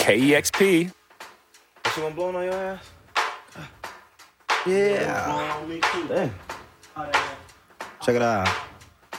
KEXP. What, you gonna blow on your ass? Yeah. Check it out.